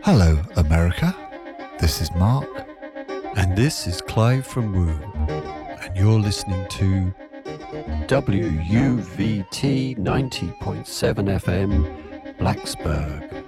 Hello, America. This is Mark. And this is Clive from Woo. And you're listening to WUVT 90.7 FM, Blacksburg.